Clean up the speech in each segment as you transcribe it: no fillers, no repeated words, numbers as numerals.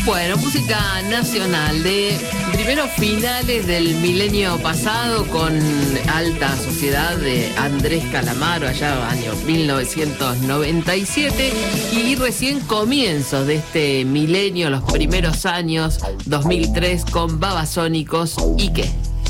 Bueno, música nacional de primeros finales del milenio pasado con Alta Sociedad de Andrés Calamaro, allá año 1997, y recién comienzos de este milenio, los primeros años 2003 con Babasónicos y qué.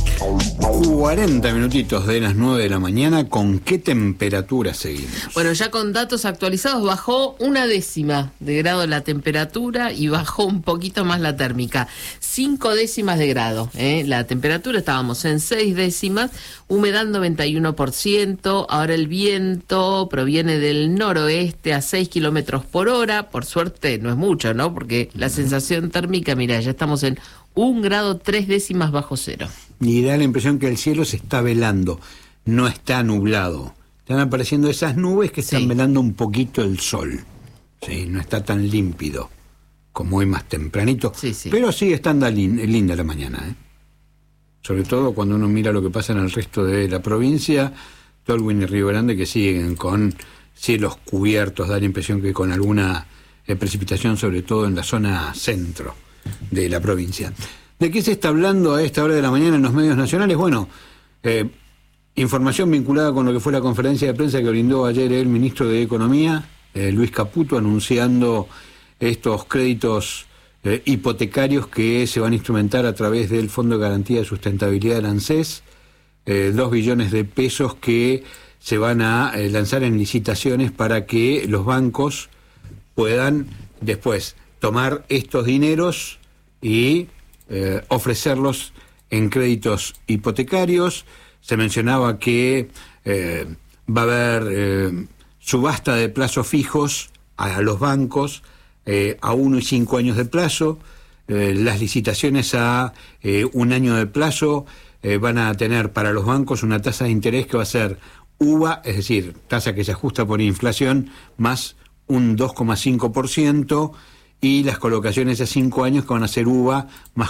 40 minutitos de las 9 de la mañana, ¿con qué temperatura seguimos? Bueno, ya con datos actualizados bajó 1/10 de grado la temperatura y bajó un poquito más la térmica. 5 décimas de grado, la temperatura, estábamos en 6 décimas, humedad 91%, ahora el viento proviene del noroeste a 6 kilómetros por hora, por suerte no es mucho, ¿no? Porque la sensación térmica, mira, ya estamos en 1 grado 3 décimas bajo cero. Y da la impresión que el cielo se está velando, no está nublado. Están apareciendo esas nubes que están velando un poquito el sol. Sí, no está tan límpido como hoy más tempranito. Sí. Pero sí está linda la mañana, Sobre todo cuando uno mira lo que pasa en el resto de la provincia, Tolwyn y Río Grande, que siguen con cielos cubiertos, da la impresión que con alguna precipitación, sobre todo en la zona centro de la provincia. ¿De qué se está hablando a esta hora de la mañana en los medios nacionales? Bueno, información vinculada con lo que fue la conferencia de prensa que brindó ayer el ministro de Economía, Luis Caputo, anunciando estos créditos hipotecarios que se van a instrumentar a través del Fondo de Garantía de Sustentabilidad del ANSES, 2 billones de pesos que se van a lanzar en licitaciones para que los bancos puedan después tomar estos dineros y ofrecerlos en créditos hipotecarios. Se mencionaba que va a haber subasta de plazos fijos a los bancos a 1 y 5 años de plazo. Las licitaciones a 1 año de plazo van a tener para los bancos una tasa de interés que va a ser UVA, es decir, tasa que se ajusta por inflación, más un 2,5%, y las colocaciones a 5 años que van a ser UVA más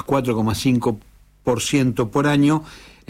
4,5% por año.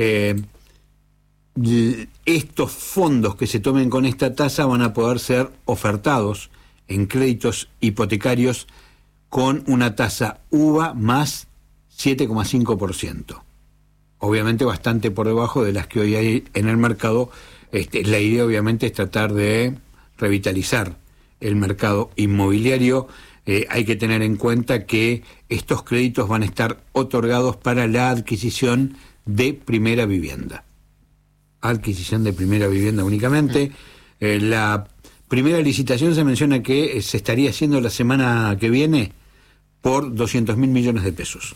Estos fondos que se tomen con esta tasa van a poder ser ofertados en créditos hipotecarios con una tasa UVA más 7,5%. Obviamente bastante por debajo de las que hoy hay en el mercado. La idea obviamente es tratar de revitalizar el mercado inmobiliario. Hay que tener en cuenta que estos créditos van a estar otorgados para la adquisición de primera vivienda. Adquisición de primera vivienda únicamente. La primera licitación se menciona que se estaría haciendo la semana que viene por 200.000 millones de pesos.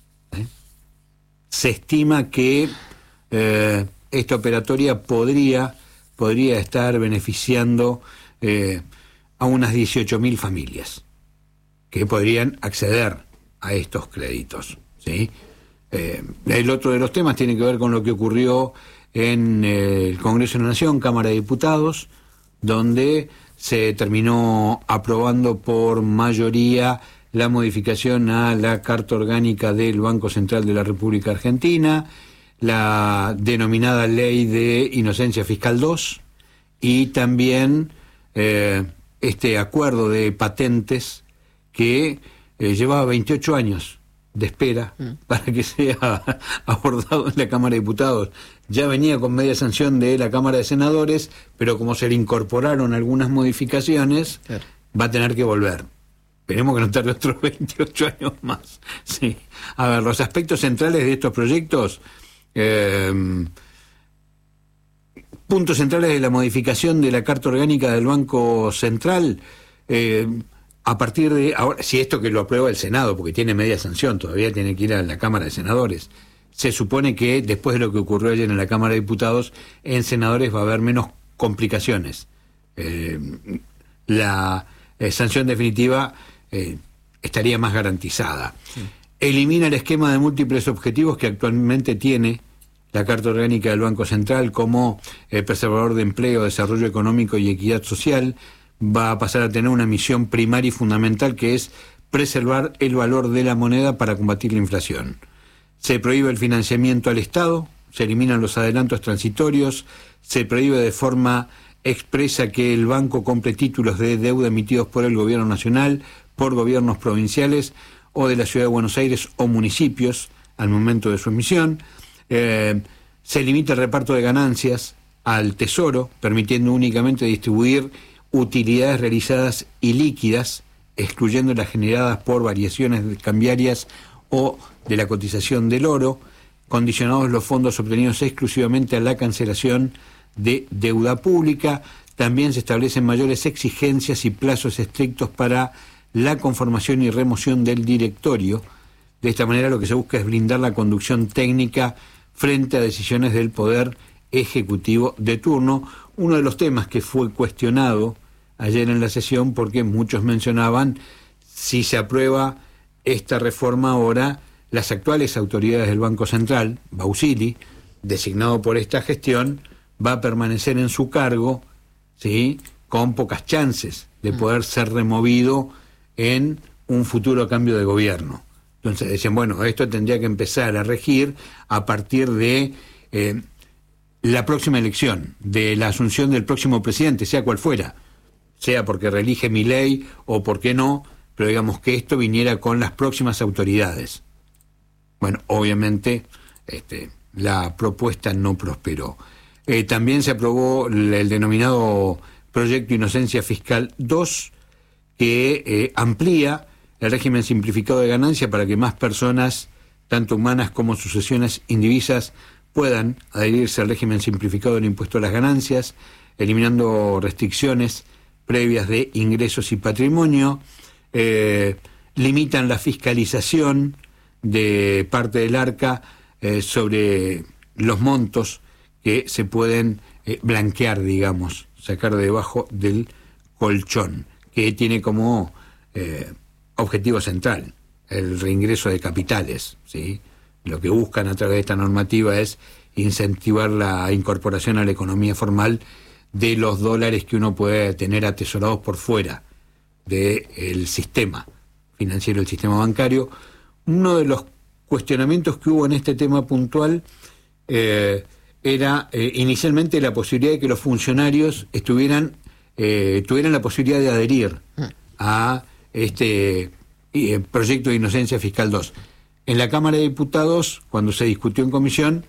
Se estima que esta operatoria podría estar beneficiando a unas 18.000 familias que podrían acceder a estos créditos, ¿sí? El otro de los temas tiene que ver con lo que ocurrió en el Congreso de la Nación, Cámara de Diputados, donde se terminó aprobando por mayoría la modificación a la Carta Orgánica del Banco Central de la República Argentina, la denominada Ley de Inocencia Fiscal 2, y también este acuerdo de patentes que llevaba 28 años de espera para que sea abordado en la Cámara de Diputados. Ya venía con media sanción de la Cámara de Senadores, pero como se le incorporaron algunas modificaciones, va a tener que volver. Esperemos que no tarde otros 28 años más. Sí. A ver, los aspectos centrales de estos proyectos, puntos centrales de la modificación de la Carta Orgánica del Banco Central, a partir de ahora, si esto que lo aprueba el Senado, porque tiene media sanción, todavía tiene que ir a la Cámara de Senadores, se supone que después de lo que ocurrió ayer en la Cámara de Diputados, en senadores va a haber menos complicaciones. La sanción definitiva estaría más garantizada. Sí. Elimina el esquema de múltiples objetivos que actualmente tiene la Carta Orgánica del Banco Central como preservador de empleo, desarrollo económico y equidad social. Va a pasar a tener una misión primaria y fundamental, que es preservar el valor de la moneda para combatir la inflación. Se prohíbe el financiamiento al Estado, se eliminan los adelantos transitorios, se prohíbe de forma expresa que el banco compre títulos de deuda emitidos por el gobierno nacional, por gobiernos provinciales o de la Ciudad de Buenos Aires o municipios al momento de su emisión. Se limita el reparto de ganancias al Tesoro, permitiendo únicamente distribuir utilidades realizadas y líquidas, excluyendo las generadas por variaciones cambiarias o de la cotización del oro, condicionados los fondos obtenidos exclusivamente a la cancelación de deuda pública. También se establecen mayores exigencias y plazos estrictos para la conformación y remoción del directorio. De esta manera lo que se busca es blindar la conducción técnica frente a decisiones del Poder Ejecutivo de turno. Uno de los temas que fue cuestionado ayer en la sesión, porque muchos mencionaban, si se aprueba esta reforma ahora, las actuales autoridades del Banco Central, Bausili, designado por esta gestión, va a permanecer en su cargo, ¿sí?, con pocas chances de poder ser removido en un futuro cambio de gobierno. Entonces decían, bueno, esto tendría que empezar a regir a partir de la próxima elección, de la asunción del próximo presidente, sea cual fuera, sea porque reelige Milei o porque no, pero digamos que esto viniera con las próximas autoridades. Bueno, obviamente la propuesta no prosperó. También se aprobó el denominado Proyecto Inocencia Fiscal 2, que amplía el régimen simplificado de ganancia para que más personas, tanto humanas como sucesiones indivisas, puedan adherirse al régimen simplificado del impuesto a las ganancias, eliminando restricciones previas de ingresos y patrimonio. Limitan la fiscalización de parte del ARCA sobre los montos que se pueden blanquear, digamos, sacar debajo del colchón, que tiene como objetivo central el reingreso de capitales, ¿sí? Lo que buscan a través de esta normativa es incentivar la incorporación a la economía formal de los dólares que uno puede tener atesorados por fuera del sistema financiero, el sistema bancario. Uno de los cuestionamientos que hubo en este tema puntual era inicialmente la posibilidad de que los funcionarios tuvieran la posibilidad de adherir a este proyecto de Inocencia Fiscal 2. En la Cámara de Diputados, cuando se discutió en comisión,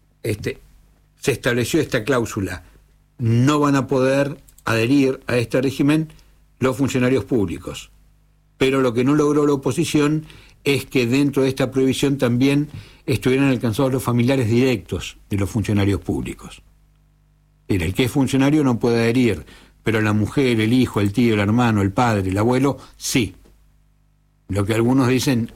se estableció esta cláusula: no van a poder adherir a este régimen los funcionarios públicos. Pero lo que no logró la oposición es que dentro de esta prohibición también estuvieran alcanzados los familiares directos de los funcionarios públicos. El que es funcionario no puede adherir, pero la mujer, el hijo, el tío, el hermano, el padre, el abuelo, sí. Lo que algunos dicen,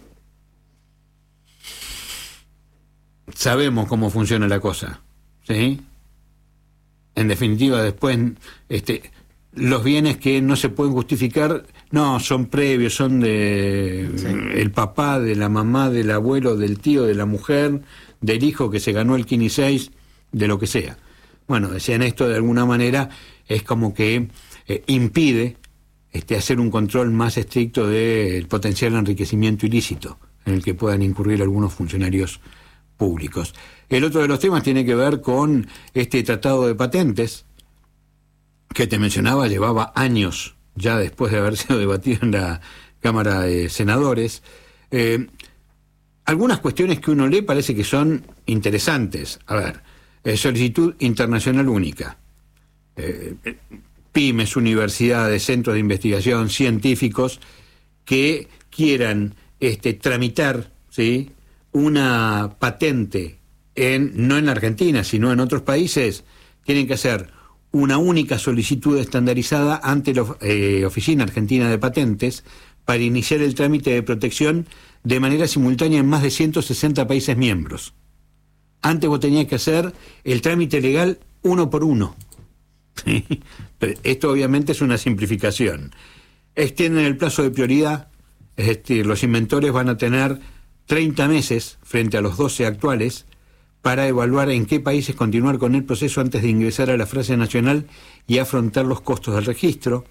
sabemos cómo funciona la cosa, ¿sí? En definitiva, después, los bienes que no se pueden justificar, no, son previos, son de el papá, de la mamá, del abuelo, del tío, de la mujer, del hijo que se ganó el 15-6, de lo que sea. Bueno, decían esto de alguna manera, es como que impide hacer un control más estricto del potencial enriquecimiento ilícito en el que puedan incurrir algunos funcionarios públicos. El otro de los temas tiene que ver con este tratado de patentes que te mencionaba, llevaba años ya después de haber sido debatido en la Cámara de Senadores. Algunas cuestiones que uno lee parece que son interesantes. A ver, solicitud internacional única. Pymes, universidades, centros de investigación, científicos que quieran tramitar, ¿sí?, una patente no en la Argentina, sino en otros países, tienen que hacer una única solicitud estandarizada ante la Oficina Argentina de Patentes para iniciar el trámite de protección de manera simultánea en más de 160 países miembros. Antes vos tenías que hacer el trámite legal uno por uno. Pero esto obviamente es una simplificación. Extienden el plazo de prioridad, es decir, los inventores van a tener 30 meses frente a los 12 actuales para evaluar en qué países continuar con el proceso antes de ingresar a la fase nacional y afrontar los costos del registro.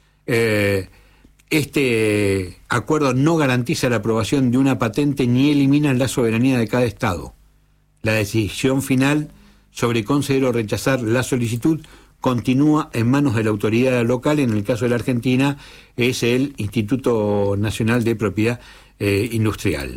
Este acuerdo no garantiza la aprobación de una patente ni elimina la soberanía de cada Estado. La decisión final sobre conceder o rechazar la solicitud continúa en manos de la autoridad local. En el caso de la Argentina es el Instituto Nacional de Propiedad Industrial.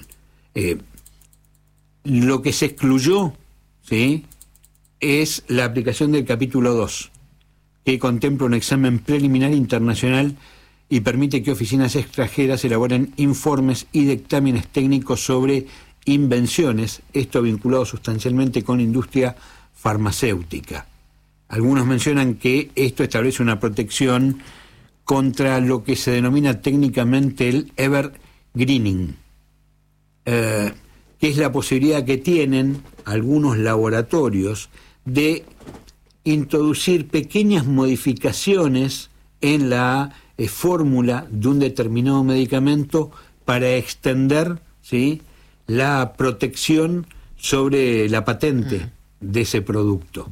Lo que se excluyó, ¿sí?, es la aplicación del capítulo 2, que contempla un examen preliminar internacional y permite que oficinas extranjeras elaboren informes y dictámenes técnicos sobre invenciones, esto vinculado sustancialmente con la industria farmacéutica. Algunos mencionan que esto establece una protección contra lo que se denomina técnicamente el evergreening, que es la posibilidad que tienen algunos laboratorios de introducir pequeñas modificaciones en la fórmula de un determinado medicamento para extender, ¿sí?, la protección sobre la patente de ese producto.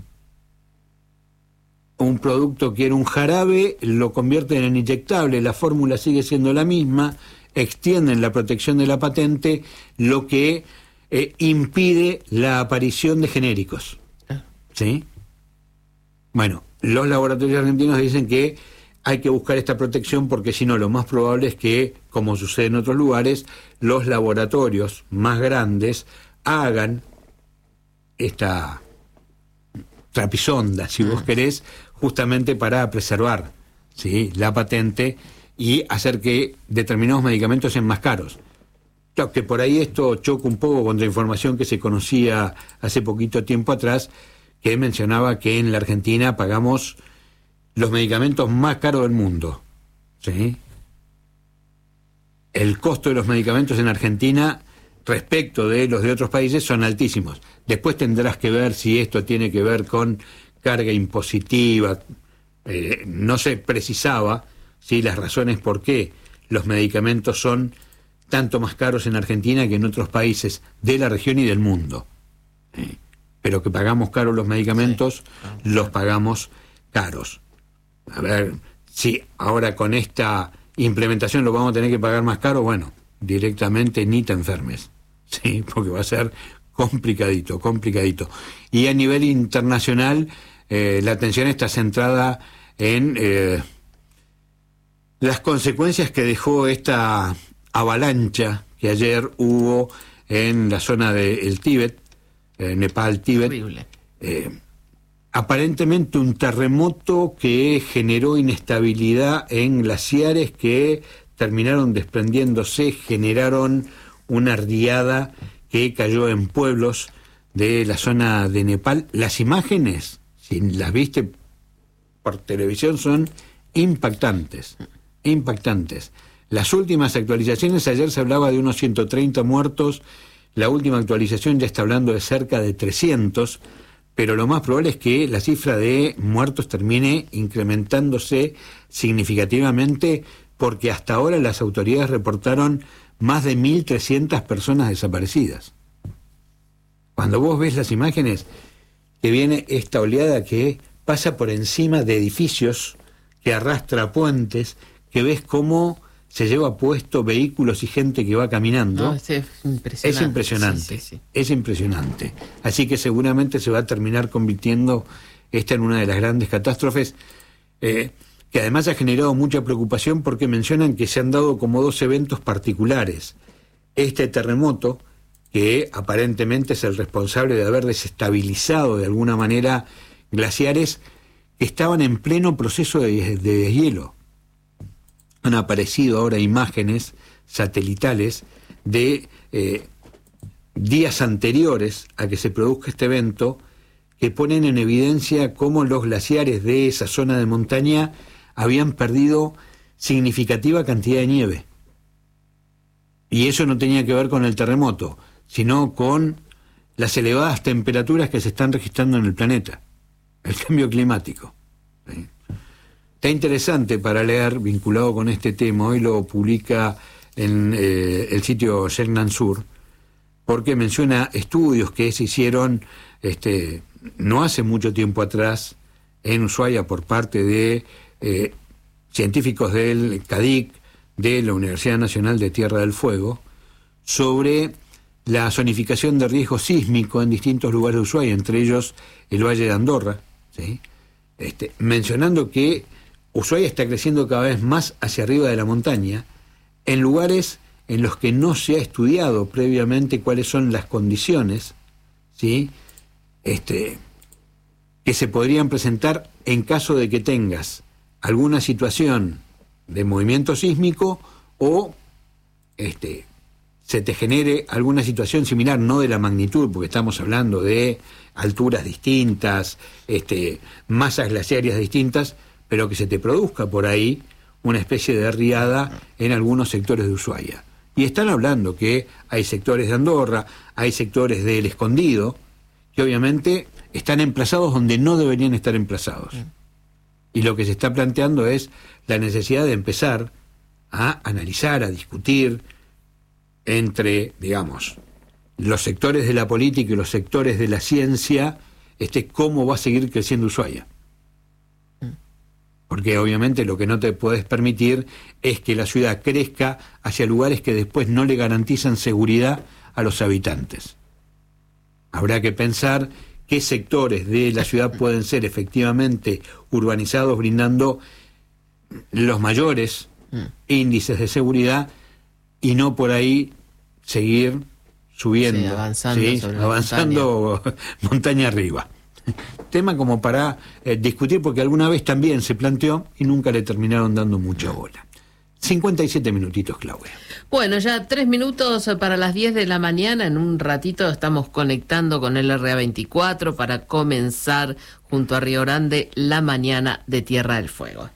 Un producto que era un jarabe lo convierten en inyectable, la fórmula sigue siendo la misma, extienden la protección de la patente, lo que impide la aparición de genéricos, ¿sí? Bueno, los laboratorios argentinos dicen que hay que buscar esta protección porque si no, lo más probable es que, como sucede en otros lugares, los laboratorios más grandes hagan esta trapisonda, si vos querés, justamente para preservar, ¿sí?, la patente y hacer que determinados medicamentos sean más caros. Claro, que por ahí esto choca un poco contra información que se conocía hace poquito tiempo atrás, que mencionaba que en la Argentina pagamos los medicamentos más caros del mundo, ¿sí? El costo de los medicamentos en Argentina respecto de los de otros países son altísimos. Después tendrás que ver si esto tiene que ver con carga impositiva. No se precisaba, ¿sí?, las razones por qué los medicamentos son tanto más caros en Argentina que en otros países de la región y del mundo. Pero que pagamos caros los medicamentos, sí, los pagamos caros. A ver, si ahora con esta implementación lo vamos a tener que pagar más caro, bueno, directamente ni te enfermes, sí, porque va a ser complicadito. Y a nivel internacional, la atención está centrada en las consecuencias que dejó esta avalancha que ayer hubo en la zona del Tíbet, Nepal, Tíbet. Horrible. Aparentemente un terremoto que generó inestabilidad en glaciares que terminaron desprendiéndose, generaron una riada que cayó en pueblos de la zona de Nepal. Las imágenes, si las viste por televisión, son impactantes. Las últimas actualizaciones, ayer se hablaba de unos 130 muertos, la última actualización ya está hablando de cerca de 300, pero lo más probable es que la cifra de muertos termine incrementándose significativamente, porque hasta ahora las autoridades reportaron más de 1.300 personas desaparecidas. Cuando vos ves las imágenes, que viene esta oleada que pasa por encima de edificios, que arrastra puentes, que ves cómo se lleva puesto vehículos y gente que va caminando. No, es impresionante. Es impresionante, sí. Es impresionante. Así que seguramente se va a terminar convirtiendo esta en una de las grandes catástrofes, que además ha generado mucha preocupación porque mencionan que se han dado como dos eventos particulares. Este terremoto, que aparentemente es el responsable de haber desestabilizado de alguna manera glaciares que estaban en pleno proceso de deshielo. Han aparecido ahora imágenes satelitales de días anteriores a que se produzca este evento que ponen en evidencia cómo los glaciares de esa zona de montaña habían perdido significativa cantidad de nieve. Y eso no tenía que ver con el terremoto, sino con las elevadas temperaturas que se están registrando en el planeta, el cambio climático. ¿Sí? Está interesante para leer, vinculado con este tema. Hoy lo publica en el sitio Shengnan Sur, porque menciona estudios que se hicieron no hace mucho tiempo atrás en Ushuaia por parte de científicos del CADIC, de la Universidad Nacional de Tierra del Fuego, sobre la zonificación de riesgo sísmico en distintos lugares de Ushuaia, entre ellos el Valle de Andorra, ¿sí?, mencionando que Ushuaia está creciendo cada vez más hacia arriba de la montaña, en lugares en los que no se ha estudiado previamente cuáles son las condiciones, ¿sí? Que se podrían presentar en caso de que tengas alguna situación de movimiento sísmico o se te genere alguna situación similar, no de la magnitud, porque estamos hablando de alturas distintas, masas glaciarias distintas, pero que se te produzca por ahí una especie de riada en algunos sectores de Ushuaia. Y están hablando que hay sectores de Andorra, hay sectores del Escondido, que obviamente están emplazados donde no deberían estar emplazados. Y lo que se está planteando es la necesidad de empezar a analizar, a discutir entre, digamos, los sectores de la política y los sectores de la ciencia, cómo va a seguir creciendo Ushuaia. Porque obviamente lo que no te puedes permitir es que la ciudad crezca hacia lugares que después no le garantizan seguridad a los habitantes. Habrá que pensar qué sectores de la ciudad pueden ser efectivamente urbanizados, brindando los mayores índices de seguridad, y no por ahí seguir subiendo, avanzando montaña arriba. Tema como para discutir, porque alguna vez también se planteó y nunca le terminaron dando mucha bola. 57 minutitos, Claudia. Bueno, ya 3 minutos para las 10 de la mañana. En un ratito estamos conectando con el RA24 para comenzar junto a Río Grande la mañana de Tierra del Fuego.